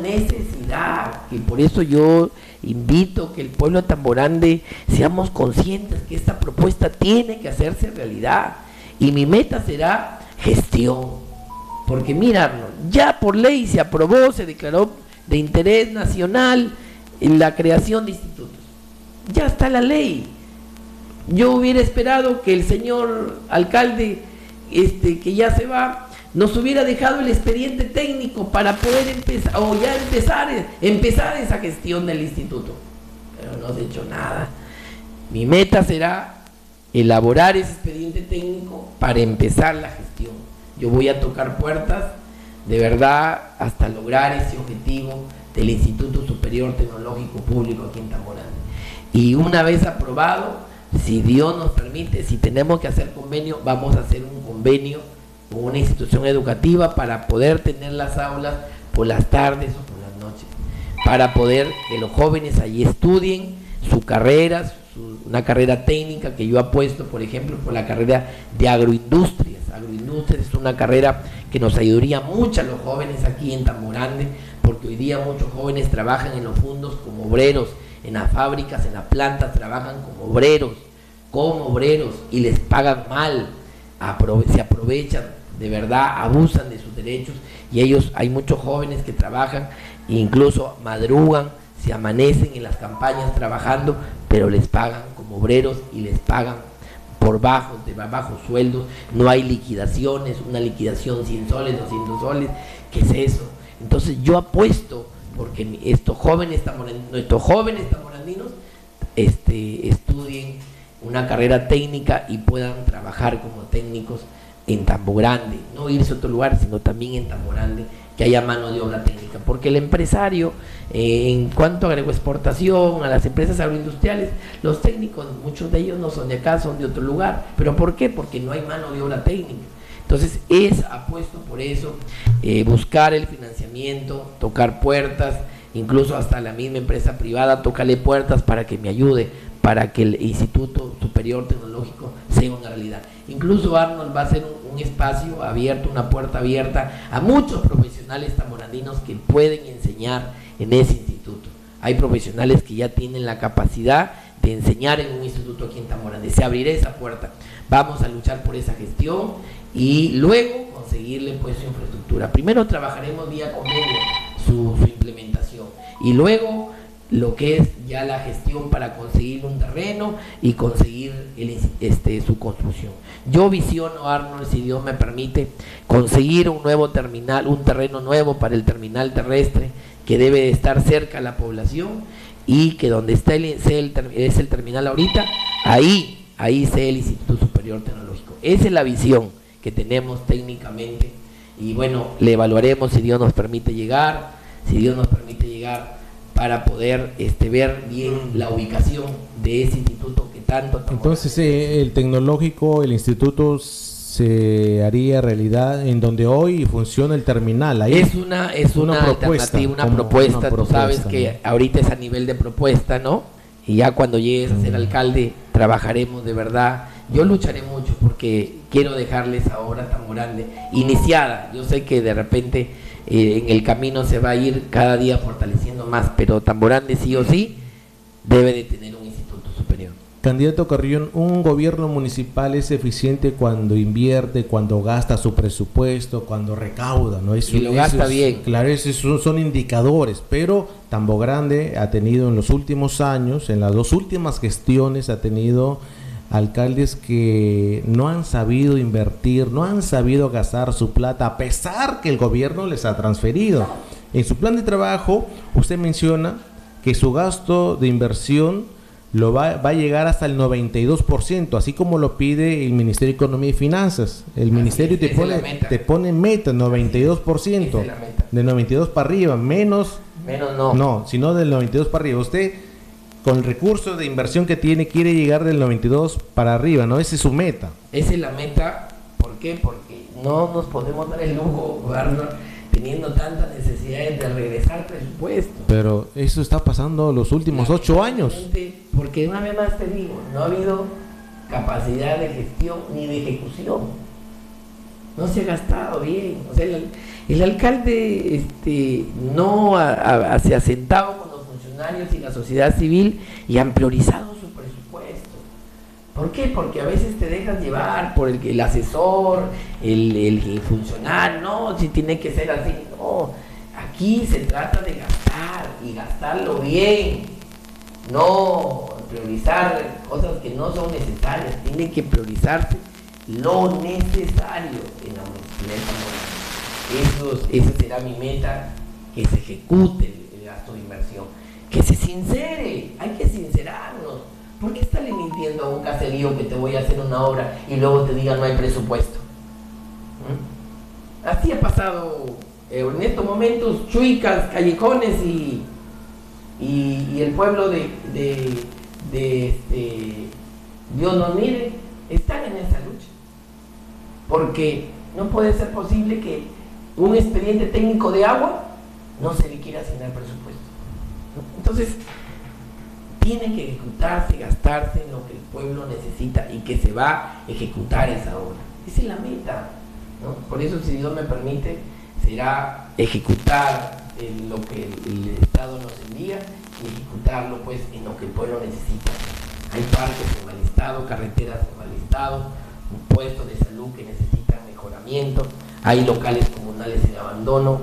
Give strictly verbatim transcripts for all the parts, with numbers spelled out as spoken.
necesidad, que por eso yo invito que el pueblo de Tamborande seamos conscientes que esta propuesta tiene que hacerse realidad, y mi meta será gestión, porque mira, ya por ley se aprobó, se declaró de interés nacional la creación de institutos, ya está la ley. Yo hubiera esperado que el señor alcalde, este, que ya se va, nos hubiera dejado el expediente técnico para poder empezar, o ya empezar, empezar esa gestión del instituto, pero no se ha hecho nada. Mi meta será elaborar ese expediente técnico para empezar la gestión. Yo voy a tocar puertas, de verdad, hasta lograr ese objetivo del Instituto Superior Tecnológico Público aquí en Tamborande. Y una vez aprobado, si Dios nos permite, si tenemos que hacer convenio, vamos a hacer un convenio con una institución educativa para poder tener las aulas por las tardes o por las noches, para poder que los jóvenes allí estudien su carrera, su, una carrera técnica que yo apuesto, por ejemplo, por la carrera de agroindustrias. Agroindustrias es una carrera que nos ayudaría mucho a los jóvenes aquí en Tamborande, porque hoy día muchos jóvenes trabajan en los fondos como obreros, en las fábricas, en las plantas, trabajan como obreros, como obreros, y les pagan mal, aprove se aprovechan, de verdad, abusan de sus derechos, y ellos, hay muchos jóvenes que trabajan, e incluso madrugan, se amanecen en las campañas trabajando, pero les pagan como obreros y les pagan por bajos, de bajos sueldos, no hay liquidaciones, una liquidación cien soles, doscientos soles, ¿qué es eso? Entonces yo apuesto porque estos jóvenes tamorandinos, nuestros jóvenes tamorandinos este, estudien una carrera técnica y puedan trabajar como técnicos en Tamborande, no irse a otro lugar, sino también en Tamborande, que haya mano de obra técnica, porque el empresario, eh, en cuanto a agroexportación, a las empresas agroindustriales, los técnicos, muchos de ellos no son de acá, son de otro lugar. ¿Pero por qué? Porque no hay mano de obra técnica. Entonces es apuesto por eso, eh, buscar el financiamiento, tocar puertas, incluso hasta la misma empresa privada, tocarle puertas para que me ayude, para que el Instituto Superior Tecnológico sea una realidad. Incluso Arnold va a ser un, un espacio abierto, una puerta abierta a muchos profesionales tamorandinos que pueden enseñar en ese instituto. Hay profesionales que ya tienen la capacidad de enseñar en un instituto aquí en Tamborande. Se abrirá esa puerta. Vamos a luchar por esa gestión y luego conseguirle pues su infraestructura. Primero trabajaremos vía convenio su, su implementación y luego lo que es ya la gestión para conseguir un terreno y conseguir el, este, su construcción. Yo visiono, Arnold, si Dios me permite, conseguir un nuevo terminal, un terreno nuevo para el terminal terrestre que debe de estar cerca a la población y que donde está el, sea el, es el terminal ahorita, ahí, ahí sea el Instituto Superior Tecnológico. Esa es la visión que tenemos técnicamente y bueno, le evaluaremos si Dios nos permite llegar, si Dios nos permite llegar para poder este, ver bien la ubicación de ese instituto que tanto... Entonces eh, el tecnológico, el instituto se haría realidad en donde hoy funciona el terminal. Ahí es una, es una, una alternativa, una propuesta, una propuesta, tú sabes ¿no? que ahorita es a nivel de propuesta, ¿no? Y ya cuando llegues a ser mm. alcalde trabajaremos de verdad. Yo lucharé mucho porque quiero dejarles ahora Tamborande iniciada. Yo sé que de repente... Eh, en el camino se va a ir cada día fortaleciendo más, pero Tamborande sí o sí debe de tener un instituto superior. Candidato Carrión, un gobierno municipal es eficiente cuando invierte, cuando gasta su presupuesto, cuando recauda, ¿no? Eso, y lo gasta esos, bien. Claro, esos son, son indicadores, pero Tamborande ha tenido en los últimos años, en las dos últimas gestiones, ha tenido alcaldes que no han sabido invertir, no han sabido gastar su plata, a pesar que el gobierno les ha transferido. En su plan de trabajo, usted menciona que su gasto de inversión lo va, va a llegar hasta el noventa y dos por ciento, así como lo pide el Ministerio de Economía y Finanzas. El así Ministerio te pone, te pone meta, noventa y dos por ciento, de noventa y dos para arriba, menos, menos no. no, sino del noventa y dos para arriba. Usted, con el recurso de inversión que tiene, quiere llegar del noventa y dos para arriba, ¿no? Esa es su meta. Esa es la meta. ¿Por qué? Porque no nos podemos dar el lujo, Arnold, teniendo tantas necesidades de regresar presupuesto. Pero eso está pasando los últimos ocho años. Porque una vez más te digo, no ha habido capacidad de gestión ni de ejecución. No se ha gastado bien. O sea, el, El alcalde este, no ha, ha, se ha sentado con los funcionarios y la sociedad civil y han priorizado su presupuesto. ¿Por qué? Porque a veces te dejas llevar por el, el asesor, el, el, el funcionario, no, si tiene que ser así, no. Aquí se trata de gastar y gastarlo bien, no priorizar cosas que no son necesarias, tiene que priorizarse lo necesario en la municipalidad de Zamora. Eso, esa será mi meta, que se ejecute el, el gasto de inversión, que se sincere, hay que sincerarnos. ¿Por qué estarle mintiendo a un caserío que te voy a hacer una obra y luego te diga no hay presupuesto? ¿Mm? Así ha pasado eh, en estos momentos, Chuicas, Callejones y, y, y el pueblo de, de, de este, Dios nos mire, están en esa lucha. Porque no puede ser posible que un expediente técnico de agua no se le quiera asignar presupuesto. Entonces, tiene que ejecutarse, gastarse en lo que el pueblo necesita y que se va a ejecutar esa obra. Esa es la meta, ¿no? Por eso, si Dios me permite, será ejecutar en lo que el, el Estado nos envía y ejecutarlo pues en lo que el pueblo necesita. Hay parques en mal estado, carreteras en mal estado, puestos de salud que necesitan mejoramiento, hay locales comunales en abandono,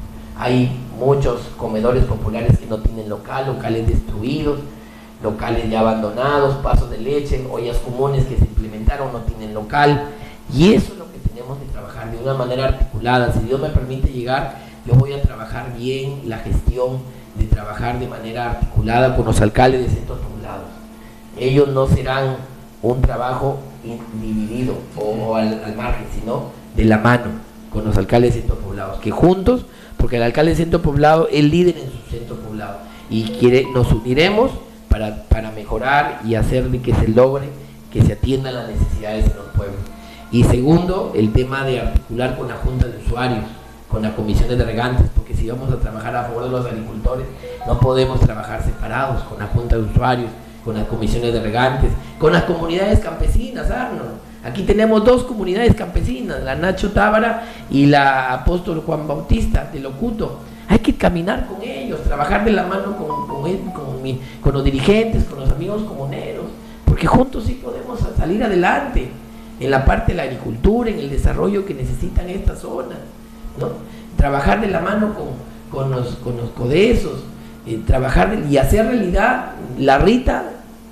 hay muchos comedores populares que no tienen local, locales destruidos, locales ya abandonados, pasos de leche, ollas comunes que se implementaron no tienen local, y eso es lo que tenemos que trabajar de una manera articulada. Si Dios me permite llegar, yo voy a trabajar bien la gestión, de trabajar de manera articulada con los alcaldes de centros poblados. Ellos no serán un trabajo dividido o al, al margen, sino de la mano con los alcaldes de centros poblados, que juntos, porque el alcalde de centro poblado es líder en su centro poblado, y quiere, nos uniremos para, para mejorar y hacer que se logre, que se atiendan las necesidades en los pueblos. Y segundo, el tema de articular con la Junta de Usuarios, con las comisiones de regantes, porque si vamos a trabajar a favor de los agricultores, no podemos trabajar separados, con la Junta de Usuarios, con las comisiones de regantes, con las comunidades campesinas, Arnold. Aquí tenemos dos comunidades campesinas, la Nacho Tábara y la Apóstol Juan Bautista de Locuto. Hay que caminar con ellos, trabajar de la mano con, con, él, con, mi, con los dirigentes, con los amigos comuneros, porque juntos sí podemos salir adelante en la parte de la agricultura, en el desarrollo que necesitan estas zonas, ¿no? Trabajar de la mano con, con, los, con los codezos, eh, trabajar y hacer realidad. La Rita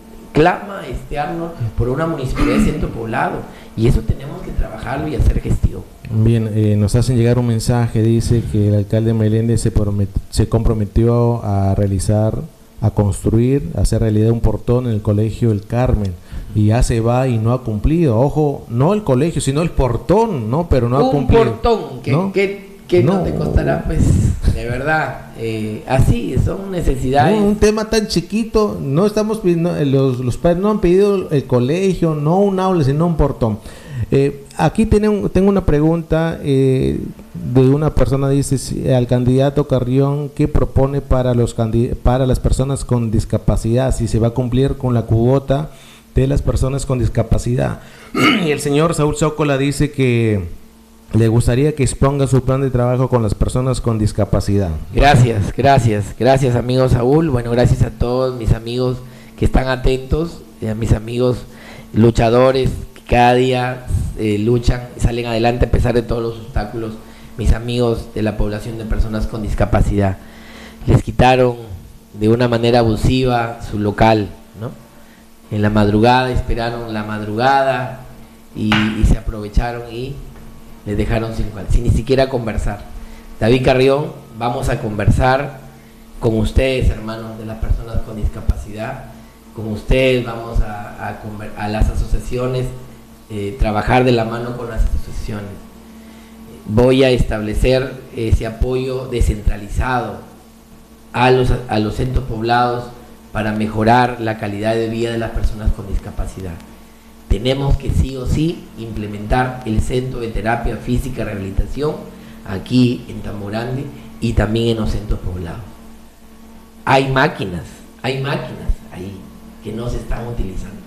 clama, este Arnold, por una municipalidad de centro poblado, y eso tenemos que trabajarlo y hacer gestión. Bien, eh, nos hacen llegar un mensaje, dice que el alcalde Meléndez se, se comprometió a realizar, a construir, a hacer realidad un portón en el colegio El Carmen, y ya se va y no ha cumplido. Ojo, no el colegio, sino el portón, ¿no? Pero no un ha cumplido. Un portón, que, ¿no? que, que no. no te costará, pues, de verdad. Eh, así, son necesidades. No, un tema tan chiquito, no estamos pidiendo, los, los padres no han pedido el colegio, no un aula, sino un portón. Eh, aquí tengo, tengo una pregunta eh, de una persona, dice si, al candidato Carrión, ¿qué propone para, los para las personas con discapacidad? Si se va a cumplir con la cuota de las personas con discapacidad. Y el señor Saúl Zócola dice que le gustaría que exponga su plan de trabajo con las personas con discapacidad. Gracias, gracias, gracias amigo Saúl. Bueno, gracias a todos mis amigos que están atentos, a mis amigos luchadores que cada día eh, luchan y salen adelante a pesar de todos los obstáculos, mis amigos de la población de personas con discapacidad. Les quitaron de una manera abusiva su local, ¿no? En la madrugada, esperaron la madrugada y, y se aprovecharon y les dejaron sin, sin ni siquiera conversar. David Carrión, vamos a conversar con ustedes, hermanos de las personas con discapacidad, con ustedes vamos a, a, a las asociaciones, eh, trabajar de la mano con las asociaciones. Voy a establecer ese apoyo descentralizado a los, a los centros poblados para mejorar la calidad de vida de las personas con discapacidad. Tenemos que sí o sí implementar el centro de terapia física y rehabilitación aquí en Tamborande y también en los centros poblados. Hay máquinas, hay máquinas ahí que no se están utilizando.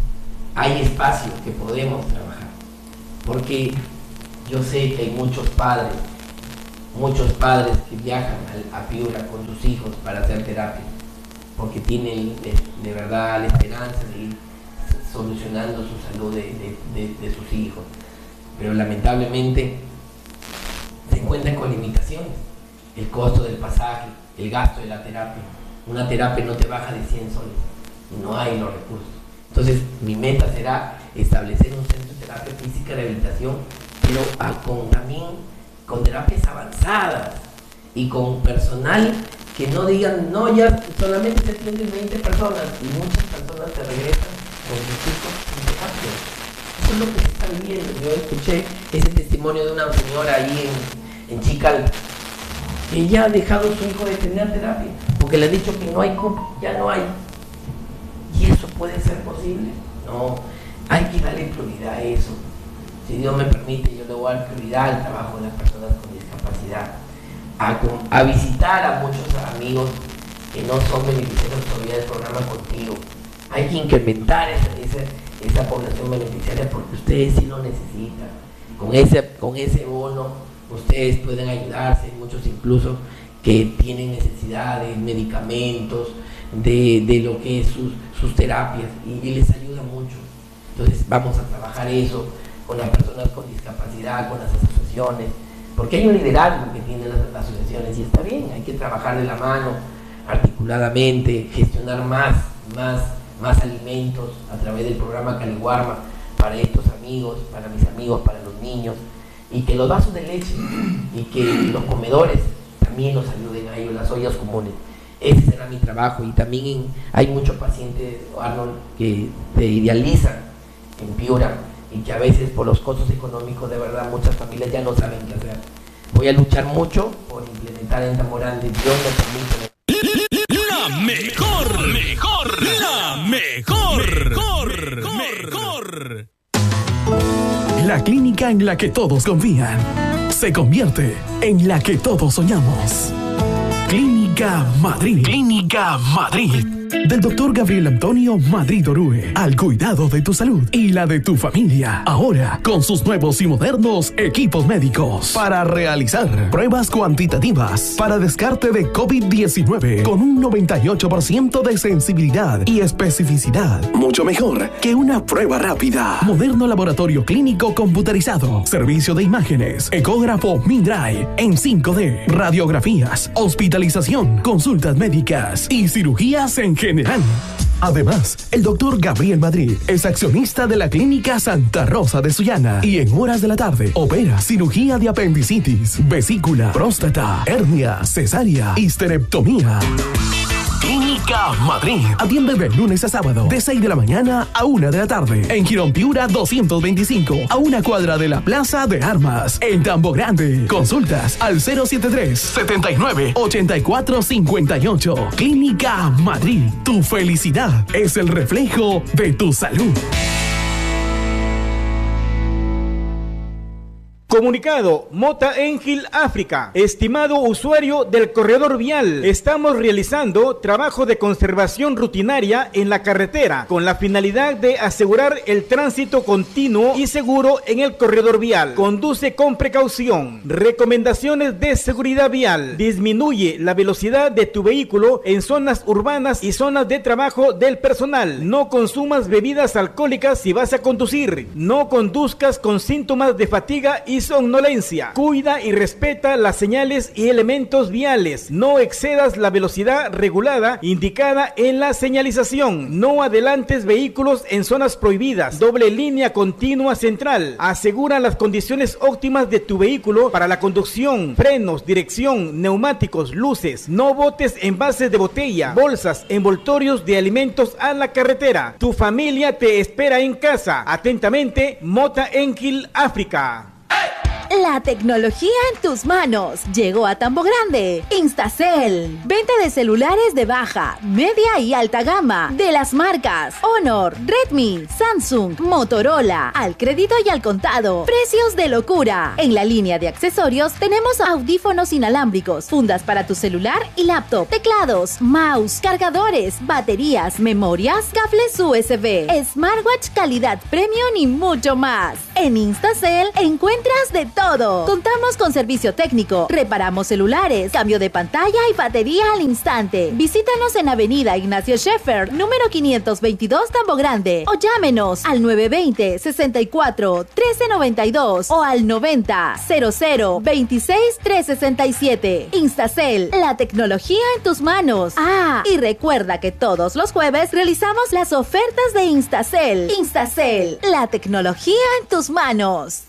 Hay espacio que podemos trabajar, porque yo sé que hay muchos padres muchos padres que viajan a, a Piura con sus hijos para hacer terapia, porque tienen de, de verdad la esperanza de ir solucionando su salud de, de, de, de sus hijos, pero lamentablemente se encuentran con limitaciones, el costo del pasaje, el gasto de la terapia. Una terapia no te baja de cien soles, no hay los recursos. Entonces mi meta será establecer un centro de terapia física y rehabilitación, pero a, con, también con terapias avanzadas y con personal que no digan, no, ya solamente se atienden veinte personas y muchas personas te regresan con sus hijos sin terapia. Eso es lo que se está viviendo. Yo escuché ese testimonio de una señora ahí en, en Chical, que ya ha dejado a su hijo de tener terapia, porque le han dicho que no hay cupo, ya no hay. ¿Y eso puede ser posible? No, hay que darle prioridad a eso. Si Dios me permite, yo le voy a dar prioridad al trabajo de las personas con discapacidad, a, a visitar a muchos amigos que no son beneficiarios todavía del programa Contigo. Hay que incrementar esa, esa, esa población beneficiaria porque ustedes sí lo necesitan. Con ese, con ese bono ustedes pueden ayudarse, muchos incluso que tienen necesidad de medicamentos, de, de lo que es sus, sus terapias, y, y les ayuda mucho. Entonces vamos a trabajar eso con las personas con discapacidad, con las asociaciones, porque hay un liderazgo que tienen las asociaciones y está bien, hay que trabajar de la mano, articuladamente, gestionar más, más, más alimentos a través del programa Caliwarma para estos amigos, para mis amigos, para los niños, y que los vasos de leche y que los comedores también los ayuden a ellos, las ollas comunes. Ese será mi trabajo. Y también en, hay muchos pacientes, Arnold, que se idealizan en Piura y que a veces por los costos económicos de verdad muchas familias ya no saben qué hacer. Voy a luchar mucho por implementar en Tamborande, Dios me permite. La mejor, mejor, la mejor, mejor, mejor. La clínica en la que todos confían se convierte en la que todos soñamos. Clínica Madrid. Clínica Madrid. Del doctor Gabriel Antonio Madrid Orue. Al cuidado de tu salud y la de tu familia. Ahora con sus nuevos y modernos equipos médicos para realizar pruebas cuantitativas para descarte de COVID diecinueve con un noventa y ocho por ciento de sensibilidad y especificidad. Mucho mejor que una prueba rápida. Moderno laboratorio clínico computarizado. Servicio de imágenes. Ecógrafo Mindray en cinco D. Radiografías. Hospitalización. Consultas médicas y cirugías en general. Además, el doctor Gabriel Madrid es accionista de la Clínica Santa Rosa de Sullana y en horas de la tarde opera cirugía de apendicitis, vesícula, próstata, hernia, cesárea, histerectomía. Clínica Madrid. Atiende de lunes a sábado, de seis de la mañana a una de la tarde. En Girón Piura doscientos veinticinco, a una cuadra de la Plaza de Armas. En Tambogrande. Consultas al cero setenta y tres, setenta y nueve, ochenta y cuatro cincuenta y ocho. Clínica Madrid. Tu felicidad es el reflejo de tu salud. Comunicado Mota Engil África. Estimado usuario del corredor vial, estamos realizando trabajo de conservación rutinaria en la carretera con la finalidad de asegurar el tránsito continuo y seguro en el corredor vial. Conduce con precaución. Recomendaciones de seguridad vial. Disminuye la velocidad de tu vehículo en zonas urbanas y zonas de trabajo del personal. No consumas bebidas alcohólicas si vas a conducir. No conduzcas con síntomas de fatiga y somnolencia. Cuida y respeta las señales y elementos viales. No excedas la velocidad regulada indicada en la señalización. No adelantes vehículos en zonas prohibidas. Doble línea continua central. Asegura las condiciones óptimas de tu vehículo para la conducción. Frenos, dirección, neumáticos, luces. No botes envases de botella, bolsas, envoltorios de alimentos a la carretera. Tu familia te espera en casa. Atentamente, Mota Engil África. La tecnología en tus manos. Llegó a Tambogrande. Instacell. Venta de celulares de baja, media y alta gama. De las marcas Honor, Redmi, Samsung, Motorola. Al crédito y al contado. Precios de locura. En la línea de accesorios tenemos audífonos inalámbricos, fundas para tu celular y laptop, teclados, mouse, cargadores, baterías, memorias, cables U S B, smartwatch calidad premium y mucho más. En Instacell encuentras de todo todo. Contamos con servicio técnico, reparamos celulares, cambio de pantalla y batería al instante. Visítanos en Avenida Ignacio Scheffer, número quinientos veintidós, Tambo Grande, o llámenos al nueve dos cero, sesenta y cuatro, trece noventa y dos o al noventa, cero cero, veintiséis, trescientos sesenta y siete. Instacel, la tecnología en tus manos. Ah, y recuerda que todos los jueves realizamos las ofertas de Instacel. Instacel, la tecnología en tus manos.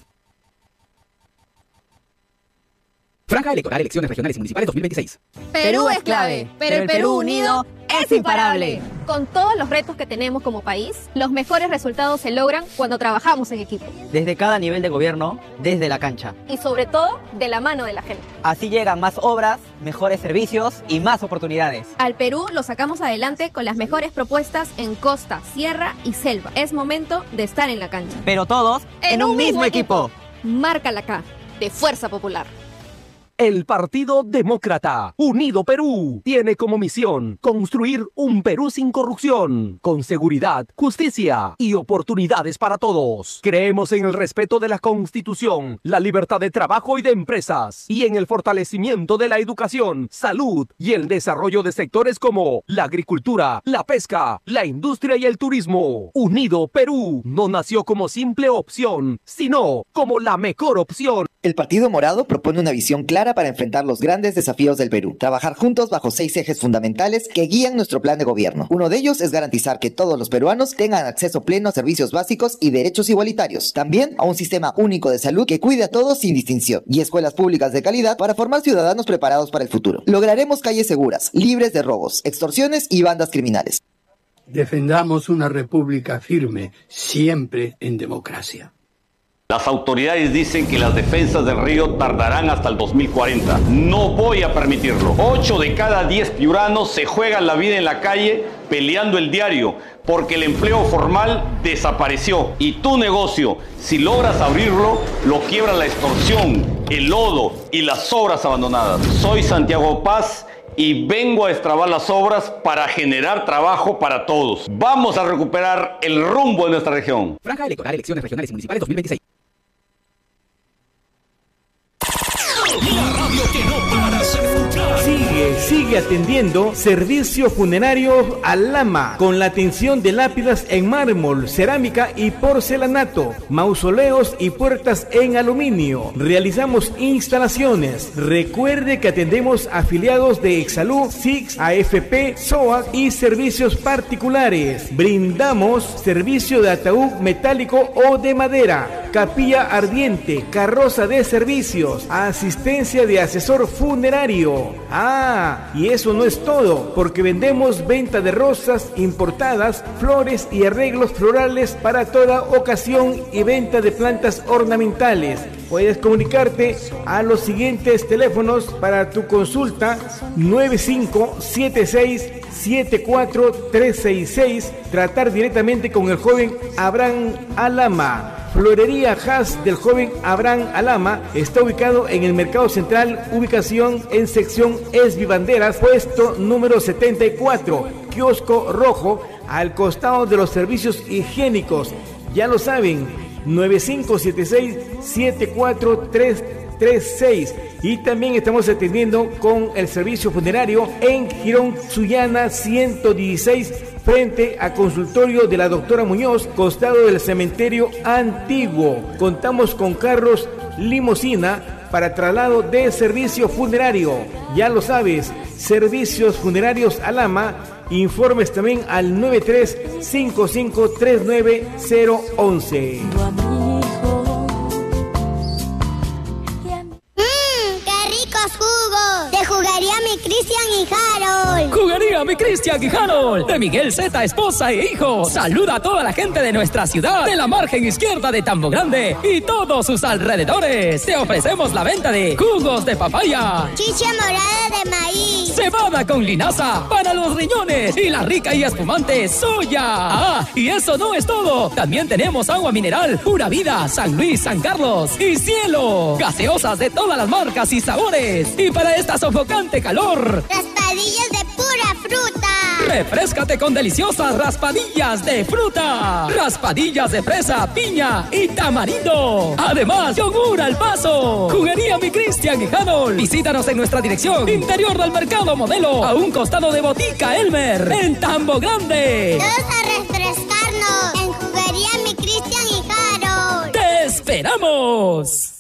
Franja electoral, elecciones regionales y municipales dos mil veintiséis. Perú es clave, pero el Perú unido es imparable. Con todos los retos que tenemos como país, los mejores resultados se logran cuando trabajamos en equipo. Desde cada nivel de gobierno, desde la cancha. Y sobre todo, de la mano de la gente. Así llegan más obras, mejores servicios y más oportunidades. Al Perú lo sacamos adelante con las mejores propuestas en costa, sierra y selva. Es momento de estar en la cancha. Pero todos en, en un, un mismo, mismo equipo. equipo. Marca la K, de Fuerza Popular. El Partido Demócrata, Unido Perú, tiene como misión construir un Perú sin corrupción, con seguridad, justicia y oportunidades para todos. Creemos en el respeto de la Constitución, la libertad de trabajo y de empresas, y en el fortalecimiento de la educación, salud y el desarrollo de sectores como la agricultura, la pesca, la industria y el turismo. Unido Perú no nació como simple opción, sino como la mejor opción. El Partido Morado propone una visión clara para enfrentar los grandes desafíos del Perú. Trabajar juntos bajo seis ejes fundamentales que guían nuestro plan de gobierno. Uno de ellos es garantizar que todos los peruanos tengan acceso pleno a servicios básicos y derechos igualitarios. También a un sistema único de salud que cuide a todos sin distinción. Y escuelas públicas de calidad para formar ciudadanos preparados para el futuro. Lograremos calles seguras, libres de robos, extorsiones y bandas criminales. Defendamos una república firme, siempre en democracia. Las autoridades dicen que las defensas del río tardarán hasta el dos mil cuarenta. No voy a permitirlo. Ocho de cada diez piuranos se juegan la vida en la calle peleando el diario porque el empleo formal desapareció. Y tu negocio, si logras abrirlo, lo quiebra la extorsión, el lodo y las obras abandonadas. Soy Santiago Paz y vengo a destrabar las obras para generar trabajo para todos. Vamos a recuperar el rumbo de nuestra región. Franja electoral, elecciones regionales y municipales dos mil veintiséis. La radio que no para ser escuchada. Sigue, sigue atendiendo Servicio Funerario Alama, con la atención de lápidas en mármol, cerámica y porcelanato, mausoleos y puertas en aluminio. Realizamos instalaciones. Recuerde que atendemos afiliados de Exsalud, S I X, A F P, S O A C y servicios particulares. Brindamos servicio de ataúd metálico o de madera, capilla ardiente, carroza de servicios, asistencia de asesor funerario. Ah, y eso no es todo, porque vendemos venta de rosas importadas, flores y arreglos florales para toda ocasión y venta de plantas ornamentales. Puedes comunicarte a los siguientes teléfonos para tu consulta: nueve cinco siete seis siete cuatro tres seis seis, tratar directamente con el joven Abraham Alama. Florería Haas del joven Abraham Alama está ubicado en el Mercado Central, ubicación en sección Esbibanderas, puesto número setenta y cuatro, kiosco rojo, al costado de los servicios higiénicos. Ya lo saben, nueve cinco siete seis siete cuatro tres tres seis. Y también estamos atendiendo con el servicio funerario en Girón Sullana ciento dieciséis, frente a consultorio de la doctora Muñoz, costado del cementerio antiguo. Contamos con carros limusina para traslado de servicio funerario. Ya lo sabes, Servicios Funerarios Alama. Informes también al nueve tres cinco cinco tres nueve cero once. Te jugaría mi Cristian y Harold. Jugaría mi Cristian y Harold. De Miguel Z, esposa e hijos. Saluda a toda la gente de nuestra ciudad, de la margen izquierda de Tambo Grande y todos sus alrededores. Te ofrecemos la venta de jugos de papaya, chicha morada de maíz, cebada con linaza para los riñones y la rica y espumante soya. Ah, y eso no es todo. También tenemos agua mineral, Pura Vida, San Luis, San Carlos y Cielo. Gaseosas de todas las marcas y sabores. Y para esta sofocante calor, raspadillas de pura fruta. Refréscate con deliciosas raspadillas de fruta. Raspadillas de fresa, piña y tamarindo. Además, yogur al paso. Juguería Mi Cristian y Harold. Visítanos en nuestra dirección. Interior del Mercado Modelo. A un costado de Botica Elmer. En Tambo Grande. Todos a refrescarnos en Juguería Mi Cristian y Harold. ¡Te esperamos!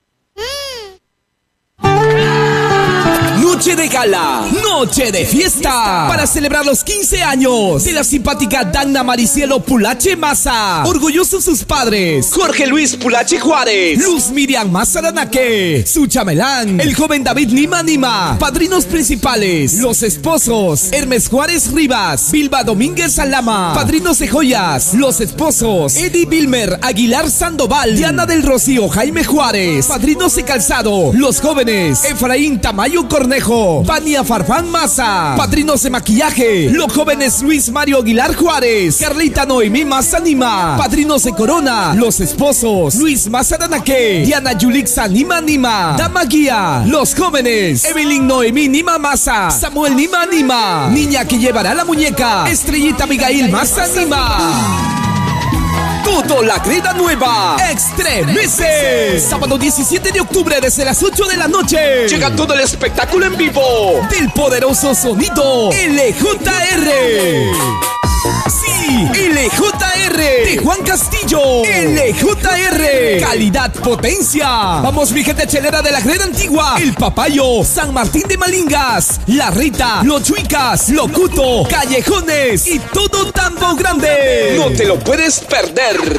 Noche de gala, noche de fiesta, para celebrar los quince años de la simpática Dagna Maricielo Pulache Maza. Orgullosos sus padres, Jorge Luis Pulache Juárez, Luz Miriam Maza Danaque, su chamelán, el joven David Nima Nima. Padrinos principales, los esposos, Hermes Juárez Rivas, Vilma Domínguez Alama. Padrinos de joyas, los esposos, Eddie Vilmer Aguilar Sandoval, Diana del Rocío Jaime Juárez. Padrinos de calzado, los jóvenes, Efraín Tamayo Cornejo, Vania Farfán Maza. Padrinos de maquillaje, los jóvenes Luis Mario Aguilar Juárez, Carlita Noemí Maza Nima. Padrinos de corona, los esposos Luis Maza Danaque, Diana Yulixa Nima Nima. Dama guía, los jóvenes Evelyn Noemí Nima Maza, Samuel Nima Nima. Niña que llevará la muñeca, Estrellita Abigail Maza Nima. Todo la greda nueva Extremece. Sábado diecisiete de octubre desde las ocho de la noche. Llega todo el espectáculo en vivo del poderoso sonido L J R. Sí, L J R de Juan Castillo. L J R, calidad, potencia. Vamos, mi gente chelera de la greda antigua, El Papayo, San Martín de Malingas, La Rita, Los Chuicas, Locuto, Callejones y todo Tambo Grande. No te lo puedes perder.